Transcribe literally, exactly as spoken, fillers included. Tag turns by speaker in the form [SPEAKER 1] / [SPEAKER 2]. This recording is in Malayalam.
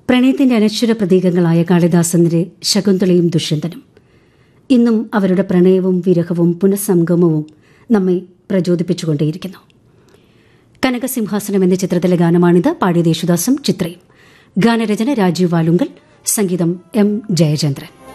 [SPEAKER 1] പ്രണയത്തിന്റെ അനശ്വര പ്രതീകങ്ങളായ കാളിദാസന്റെ ശകുന്തളയും ദുഷ്യന്തനും. ഇന്നും അവരുടെ പ്രണയവും വിരഹവും പുനഃസംഗമവും നമ്മെ പ്രചോദിപ്പിച്ചുകൊണ്ടേയിരിക്കുന്നു. കനകസിംഹാസനം എന്ന ചിത്രത്തിലെ ഗാനമാണിത്. പാടിയ യേശുദാസും ചിത്രയും. ഗാനരചന രാജീവ് വാലുങ്കൽ, സംഗീതം എം ജയചന്ദ്രൻ.